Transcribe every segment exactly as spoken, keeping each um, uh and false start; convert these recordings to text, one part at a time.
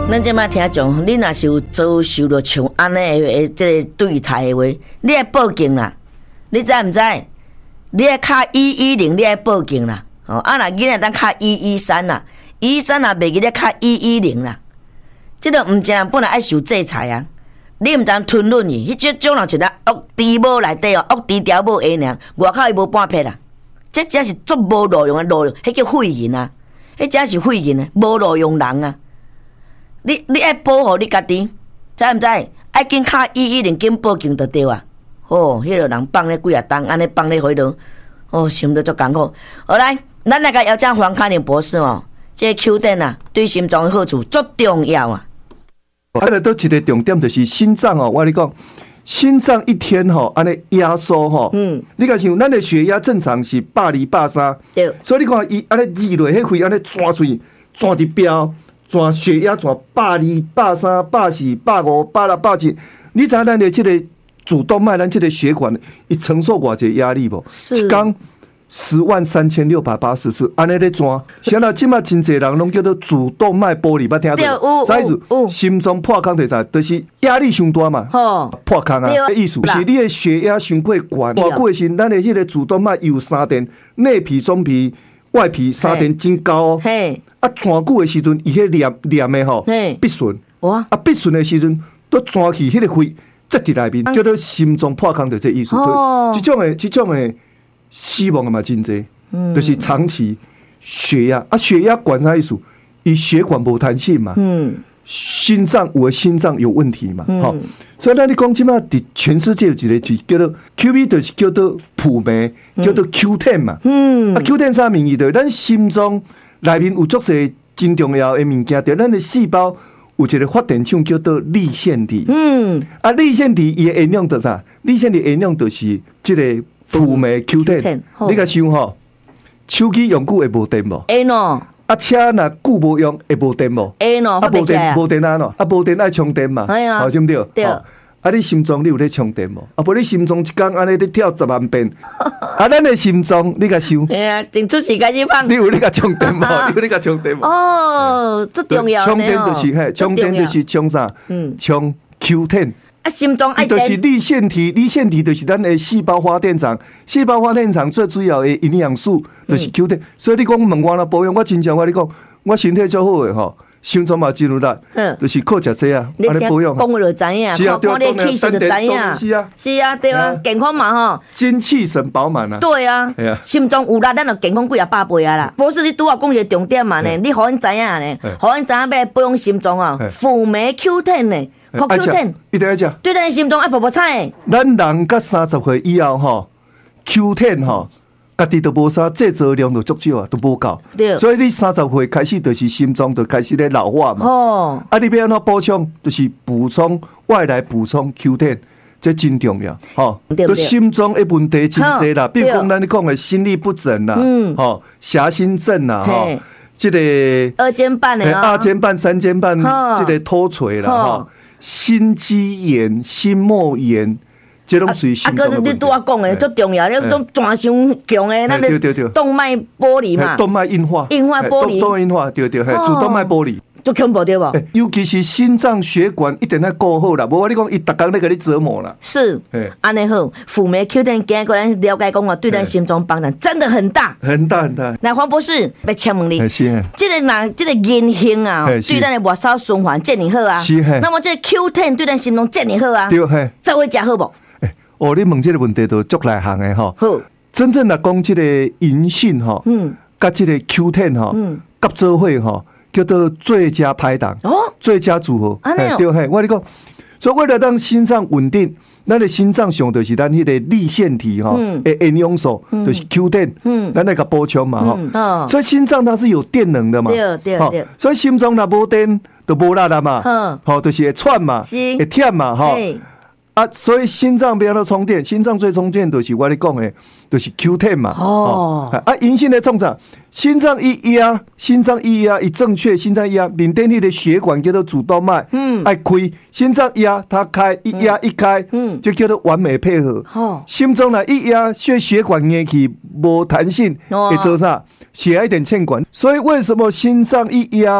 咱即摆听众，你若是有遭受到像安尼的这个对待的话，你爱报警啦！你知毋知？你爱卡一一零，你爱报警啦！哦，啊，若囡仔当卡一一三啦，一三若袂记咧卡一一零啦。即个毋正本来爱受制裁啊！你毋当吞论伊，迄即种人是咧恶猪某内底哦，恶猪条某下尔，外口伊无半撇啦。这只是足无路用的路用，迄叫废人啊！迄只是废人啊，无路用人啊！你你爱保护你家己，知毋知？爱紧卡一一零，紧报警就对啊！哦，迄个人放咧几啊档，安尼放咧回头，哦，想着足艰苦。好来，咱来甲邀请黄凯宁博士哦，这个 Q 点啊，对心脏的好处足重要啊！ 啊，来到一个重点就是心脏哦，我跟你讲，心脏一天吼，安尼压缩吼，嗯，你讲像咱的血压正常是百二百三，对，所以你看伊安尼挤落，迄肺安尼钻出去，钻伫标。转血压转百二、百三、百四、百五、百六、百七，你知影咱的这个主动脉，咱这个血管，伊承受偌济压力无？一天十万三千六百八十次，安尼咧转。现在即马真侪人拢叫做主动脉剥离，捌听过？啥意思？心脏破空就啥？就是压力伤大嘛，破空啊！意思是你的血压伤过悬，偌久的时，咱的迄个主动脉有三电，内皮、中皮、外皮三电真高哦。啊，转久的时阵，伊迄黏黏的吼，必顺。哇！啊，必顺的时阵，都转去迄个肺塞伫内面，叫做心脏破空，就这意思。哦，这种的，这种的死亡的嘛真济，就是长期血压啊，血压管啥意思？伊血管无弹性嘛。嗯。心脏有的心脏有问题嘛？好，所以咱你讲即马伫全世界有一个字叫做 Q V， 就是叫做普酶，叫做 Q 十 嘛。嗯。啊 ，Q 十 啥名义的？咱心脏内面有足侪真重要的物件，就咱的细胞有一个发电厂叫做粒线体。嗯，啊，粒线体伊的原料是啥？粒线体原料就是这个辅酶 Q 十。你甲想吼，手机用久会无电无？会喏。啊，车若久无用会无电无？会喏。啊，无电无电啊喏，啊无电爱充电嘛。哎呀，对不对？对。啊，你心脏你有咧充电无？啊，无你心脏一天安尼咧跳十万遍，啊，咱的心脏你甲想， 哎呀，真出时间去放。 你有你甲充电无？你有你甲充电无？ 哦，最重要的哦。 充电就是嘿，充电就是充啥？嗯，充 Q 十。 啊，心脏爱电。 就是粒线体，粒线体就是咱的细胞发电厂，细胞发电厂最主要的营养素就是 Q 十。所以你讲问我若保养，我真正我你讲，我身体足好的吼。心脏嘛真有力，就是靠食这啊，安尼保养。 讲了就知影，看看你气色就知影。 是啊， 是啊，对啊，健康嘛吼， 精气神饱满啊。 对啊，心脏有力，咱就健康几啊百倍啊啦。博士，你拄啊讲一个重点嘛呢？你互因知影呢，互因知影要保养心脏啊，辅酶 Q 十 呢，靠 Q 十， 一定要食。 对咱的心脏爱泡泡菜。 咱人到三十岁以后吼 ，Q 十 吼。家己都无啥制造量就足少啊，都无够。所以你三十岁开始就是心脏就开始咧老化嘛。哦。啊，你要安怎补充？就是补充外来补充 Q 十，这真重要。吼，都心脏的问题真侪啦，比如讲咱你讲的心律不整啦，嗯，吼，狭心症啦，吼，这个二尖瓣的二尖瓣、三尖瓣，这个脱垂啦，吼，心肌炎、心膜炎。这拢属于心脏的问题。啊，哥，你拄我讲的最重要，那种转伤强的，咱的动脉剥离嘛， 动脉硬化， 硬化剥离， 动脉硬化，对对，主动脉剥离， 足恐怖对不？ 尤其是心脏血管一定要顾好啦，无我你讲，伊逐工咧给你折磨啦。 是，安尼好，辅酶 Q 十，今个咱了解讲话，对咱心脏帮助真的很大， 很大很大。 那黄博士要请问你，这个人这个言行啊，对咱的末梢循环真你好啊，是。那么这 Q 十 对咱心脏真你好啊，对，这会食好不？ 哦，你问这个问题都足内行的吼。好，真正来讲，这个银杏吼，嗯，甲这个 Q 十 吼，嗯，合作伙吼，叫做最佳拍档，哦，最佳组合，哎，对嘿，我跟你讲，所以为了让心脏稳定，咱的心脏上就是咱迄个粒线体吼，诶，营养素就是 Q 十，嗯，咱那个补充嘛，吼，所以心脏它是有电能的嘛， 对对对， 所以心脏若无电就无力啦嘛，嗯，好，就是会喘嘛，会忝嘛，吼。啊，所以心脏不要充电，心脏最充电就是我咧讲的，就是 Q 十 嘛。哦，啊，银杏咧创啥？心脏一压，心脏一压一正确，心脏一压，面顶迄个血管叫做主动脉，嗯，爱开，心脏一压它开，一压一开，嗯，就叫做完美配合。哦，心脏呢一压，血血管硬起无弹性，会做啥？血一点欠管。所以为什么心脏一压？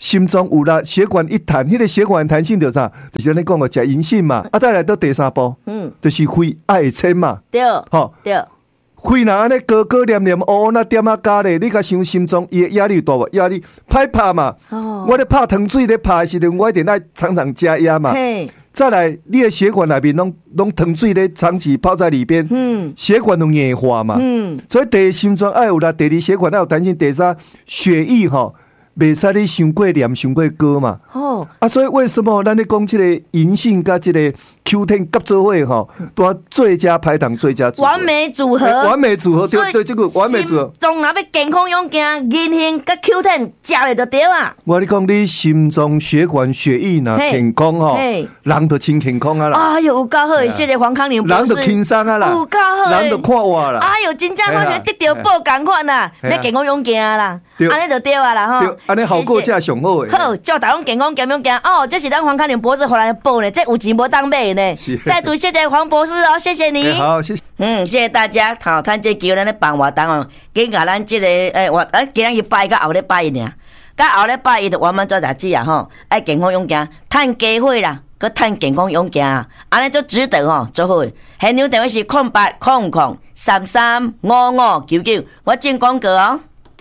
心脏有啦，血管一弹，迄、那个血管弹性就啥？就是你讲个食银杏嘛。啊，再来到第三步，嗯，就是肺爱撑嘛。 对， 吼对。 肺若安尼高高黏黏，乌那点啊加咧，你甲想心脏伊压力大无？压力歹拍嘛。哦。我咧拍糖水咧拍的时阵，我一定爱常常加压嘛。嘿。再来，你的血管内面拢拢糖水咧长期泡在里边，嗯，血管都硬化嘛。嗯。所以第一心脏爱有啦，第二血管爱有弹性，第三血液吼。袂使你伤过黏、伤过高嘛？哦，啊，所以为什么咱咧讲这个银杏甲这个 Q 十 合作伙吼，都最佳排糖、最佳组合， 完美组合， 完美组合，对对，这个完美组合。 心脏若要健康勇敢，银杏甲 Q 十 食咧就对啊。 我跟你讲，你心脏血管、血液若健康吼，人就真健康啊啦。 哎呦，有够好，谢谢黄康宁博士。 人就轻松啊啦， 有够好， 人就看活啦。 哎呦，真正好像得到宝同款啦，要健康勇敢啦，安尼就对啊啦吼。 安尼效果才上好诶。 好，祝大家健康健康健哦，这是咱黄康宁博士回来的宝呢，这有钱无当买呢。再次谢谢黄博士哦，谢谢你。 好，谢谢。 嗯，谢谢大家。好，趁这机会咱咧办活动哦，紧甲咱这个诶活，诶，今日去拜到后日拜一尔，到后日拜一就我们做杂志啊吼，爱健康勇敢，趁机会啦，佮趁健康勇敢啊，安尼就值得吼，做好。现场电话是空八空空三三五五九九，我进广告哦。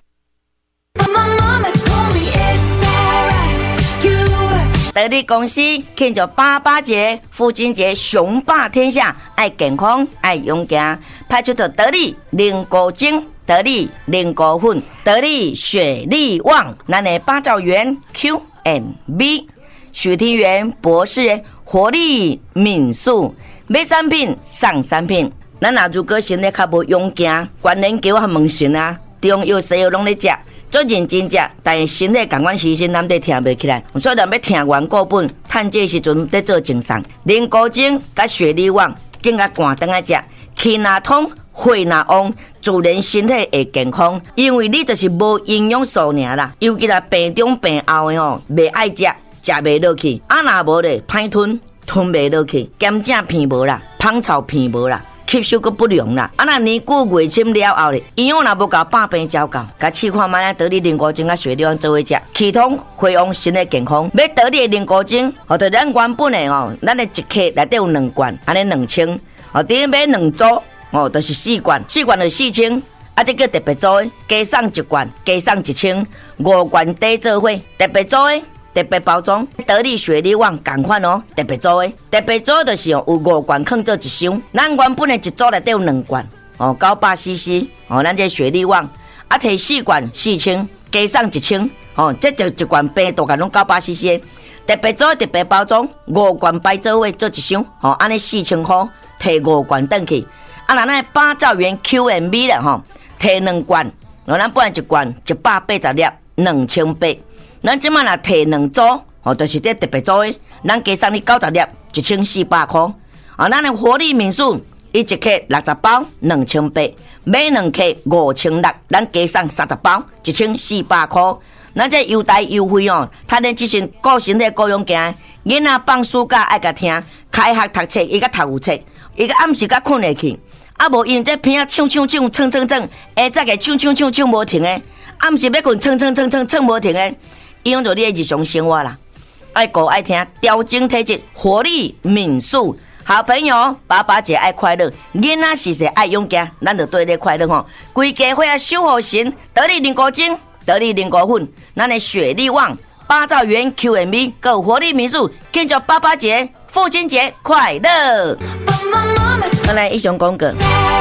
得力公司庆祝爸爸节、父亲节，雄霸天下，爱健康，爱勇敢，派出的得力零果精、得力零果粉、得力雪力旺，咱的八兆元 Q and B， 许庭元博士活力敏速，买产品送产品。咱若如果身体较无勇敢，关联叫我问神啊，中药西药拢咧食。做认真食，但是身体感官牺牲，咱得听袂起来。所以咱要听完过本，趁这时阵得做精神。零古精甲雪力旺，更加寒顿来食，气若通，血若旺，自然身体会健康。因为你就是无营养素尔啦，尤其là病中病后的吼，袂爱食，食袂落去，啊若无咧，歹吞，吞袂落去，咸正片无啦，芳草片无啦。吸收个不良啦，啊那年久月深了后咧，营养若无够，百病照到。甲试看卖咧，得力零古精甲雪力旺做伙食，气通血旺，身体健康。要得力零古精，或者咱原本的哦，咱的一克内底有两罐，安尼两千，哦，第一买两组，哦，就是四罐，四罐就四千。啊，这叫特别组的，加送一罐，加送一千，五罐底做伙，特别组的。特别包装，得力雪力旺同款哦，特别组的，特别组就是哦，有五罐放做一箱，咱原本的一组内底有两罐哦，九百 C C 哦，咱这雪力旺啊，摕四罐四千，加送一千哦，这就一罐病毒拢九百 C C， 特别组特别包装，五罐摆做伙做一箱哦，安尼四千块，摕五罐转去，啊，那咱八兆元 Q and B 啦吼，摕两罐，哦，咱本来一罐一百八十粒，两千八。咱即摆若摕两组，哦，就是这特别组的，咱加送你九十粒，一千四百块。哦，咱的活力民宿，伊一克六十包，两千八；买两克五千六，咱加送三十包，一千四百块。咱这优待优惠哦，他连即阵顾身体顾勇敢，囡仔放暑假爱甲听，开学读册伊甲读有册，伊甲暗时甲困下去，啊无因这片啊唱唱唱唱唱唱，下早个唱唱唱唱无停的，暗时要困唱唱唱唱唱无停的。影响到你的日常生活啦，爱顾爱听，调整体质，活力敏速。好朋友，爸爸节爱快乐，囡仔时时爱勇敢，咱就对你快乐吼。规家伙啊守护神，得力零古精，得力零古粉，咱的雪力旺，八兆元 Q and B， 够活力民宿，庆祝爸爸节、父亲节快乐。再来一雄公歌。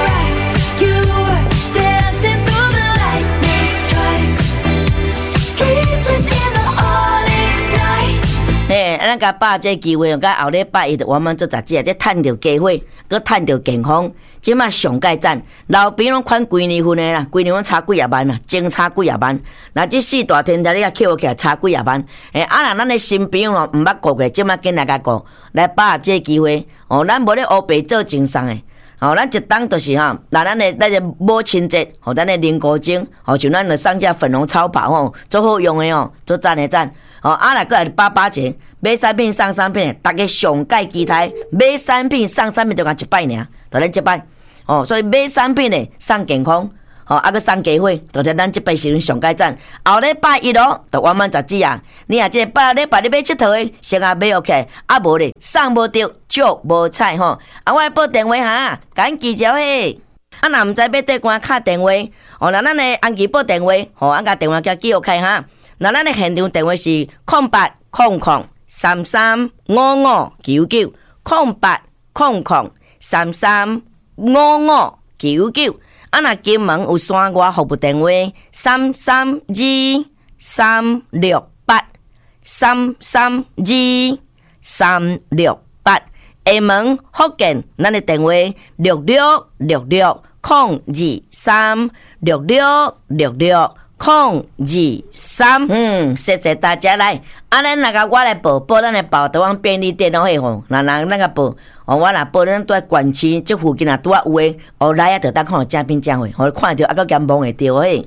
嘿，咱甲把这机会，甲后礼拜一，我们做杂志啊，这趁着机会，佮趁着健康，即马上盖赞。老兵拢款几年份的啦，几年份差几啊万啦，真差几啊万。那这四大天台你也扣起来差几啊万。诶，啊那咱的新朋友哦，毋捌顾过，即马紧来甲顾，来把这机会，哦，咱无咧乌白做精送的。哦，咱一当就是哈，那咱的咱的母亲节，哦，咱的零古精，哦，像咱的上架粉红超跑吼，做好用的哦，做赞的赞。哦，啊来过来爸爸节，买产品送产品，大家上盖期待，买产品送产品就讲一摆尔，就咱这摆。哦，所以买产品的送健康， 吼，啊个送鸡血，就是咱即边时阵上界站。后礼拜一咯，就完满十指啊！你啊，即个拜礼拜你要佚佗的，先啊买 OK， 啊无咧送无着，足无彩吼。啊，我报电话哈，赶记招嘿。啊，若毋知要对官敲电话，哦，那咱的安记报电话，吼，啊甲电话叫记录开哈。那咱的现场电话是空八空空三三五五九九，空八空空三三五五九九。啊，若金门有线外服务电话三三二三六八三三二三六八。厦门福建，咱的电话六六六六空二三六六六六空二三。嗯，谢谢大家来。啊，咱那个我来报报咱的报台湾便利店拢迄吼，那那那个报。哦，我若报咱在县区这附近啊，拄啊有诶，哦来啊，就当看到正品正货，互看着啊，搁咸摸会着诶。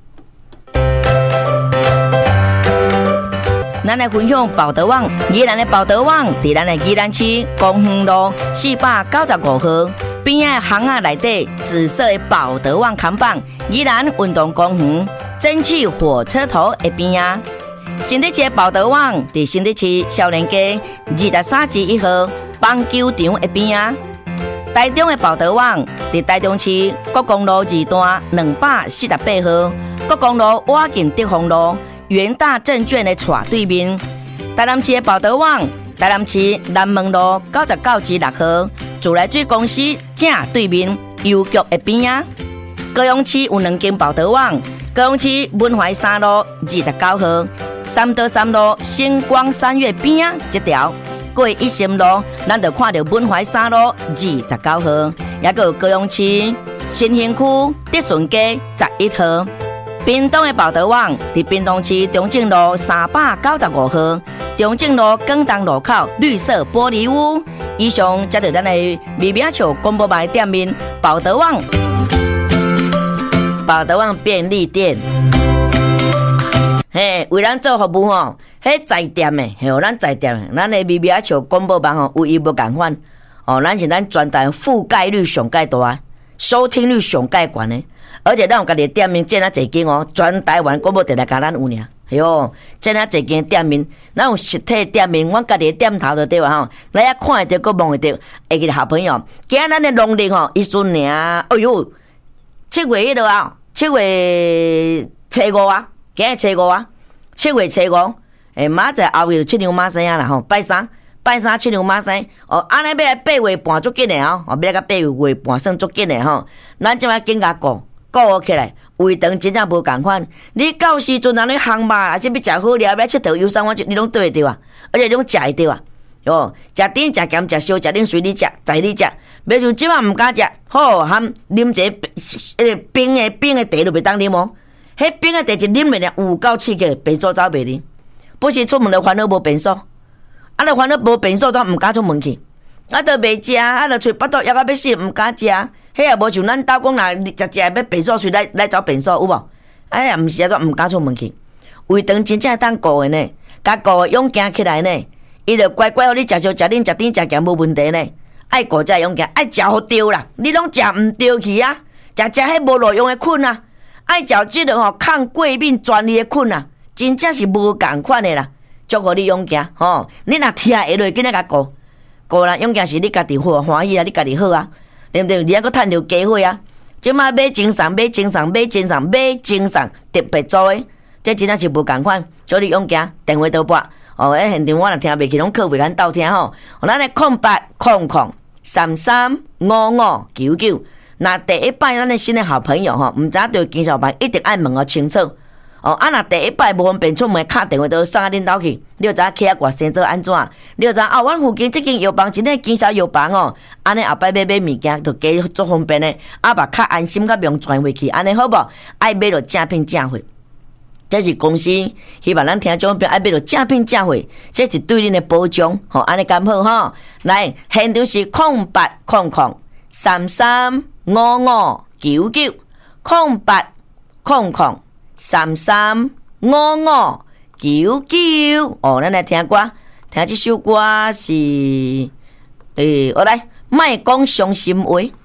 咱来分享宝德网，宜兰的宝德网伫咱的宜兰市公园路四百九十五号边仔巷仔内底，紫色的宝德网看板，宜兰运动公园蒸汽火车头的边仔。新德市的宝德网伫新德市少年街二十三至一号棒球场的边仔。台中的宝德网伫台中市国公路二段两百四十八号，国公路瓦近德丰路元大证券的斜对面。台南市的宝德网，台南市南门路九十九至六号自来水公司正对面邮局的边仔。高雄市有两间宝德网，高雄市文怀三路二十九号，三德三路星光三月边仔一条。过一心路，咱就看到文怀三路二十九号，也个高雄市新兴区德顺街十一号。屏东的宝德网伫屏东市中正路三百九十五号，中正路广东路口绿色玻璃屋。以上才是咱的微名笑广播牌店面宝德网，宝德网便利店。嘿，为咱做服务吼，迄在店的，吼，咱在店的，咱的微微笑广播网吼，有伊无共款，哦，咱是咱全台覆盖率上介大，收听率上介悬的，而且咱有家己的店面建啊侪间哦，全台湾广播电台甲咱有尔，嘿哟，建啊侪间店面，咱有实体店面，阮家己的店头就对哇吼，来啊看得到，佮摸得到，会记好朋友，今仔咱的农历吼，一顺年，哎哟，七月迄落啊，七月初五啊。今日初五啊，七月初五，诶，明仔后日就七娘妈生啊啦吼，拜三，拜三七娘妈生，哦，安尼要来八月半足紧的哦，哦，要来到八月半算足紧的吼，咱即摆紧甲顾，顾起来，胃肠真正无共款。你到时阵人咧烘肉啊，即要食好料，要佚佗游山玩就你拢对得着啊，而且拢食会着啊，哦，食甜食咸食烧食冷随你食，在你食，袂像即摆毋敢食，好含啉一个诶冰的冰的茶都袂当啉哦。迄冰的茶一啉落有够刺激，便所走袂哩。不是出门就烦恼无便所，啊，就烦恼无便所都毋敢出门去，啊，就袂食，啊，就喙巴肚枵到要死，毋敢食。迄也无像咱兜讲啦，食食要便所，随来来找便所有无？哎呀，毋是啊，都毋敢出门去。胃肠真正当顾的呢，甲顾的勇行起来呢，伊就乖乖互你食烧、食冷、食甜、食咸无问题呢。爱顾才勇行，爱食好对啦，你拢食毋对去啊，食食迄无路用的菌啊。爱食即个吼抗过敏专利的菌啊，真正是无共款的啦。祝福你勇行吼，你若听会落，紧来甲顾顾啦，勇行是你家己好欢喜啊，你家己好啊，对不对？你还阁趁着机会啊！即摆买精送、买精送、买精送、买精送，特别做诶，这真正是无共款。祝你勇行，电话倒拨哦，迄现场我若听袂起，拢客户咱斗听吼。咱诶空八空空三三五五九九。那第一摆咱的新的好朋友吼，毋知对经销班一定爱问个清楚哦。啊，若第一摆无方便出门，敲电话都送啊恁兜去。你知影起啊，外生做安怎？你知影啊，阮附近即间药房真诶经销药房哦，安尼后摆买买物件就加足方便诶，啊，嘛较安心，甲用转回去，安尼好无？爱买着正品正货，这是公司希望咱听众朋友爱买着正品正货，这是对恁的保障吼，安尼刚好吼。来，现场是空八空空三三。五五九九空八空空三三五五九九哦，咱来听歌，听这首歌是诶，我来莫讲伤心话。